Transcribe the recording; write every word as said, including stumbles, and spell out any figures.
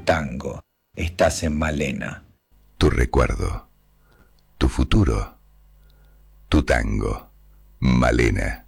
tango. Estás en Malena. Tu recuerdo, tu futuro, tu tango. Malena.